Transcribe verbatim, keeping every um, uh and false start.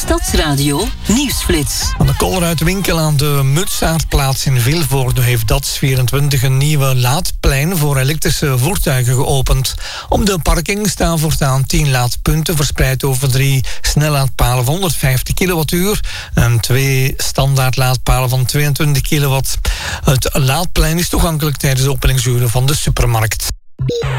Stadsradio Nieuwsflits. Aan de Colruytwinkel aan de Mutsaardplaats in Vilvoorde heeft D A T S vierentwintig een nieuwe laadplein voor elektrische voertuigen geopend. Op de parking staan voortaan tien laadpunten verspreid over drie snellaadpalen van honderdvijftig kilowattuur en twee standaard laadpalen van tweeëntwintig kilowatt. Het laadplein is toegankelijk tijdens de openingsuren van de supermarkt.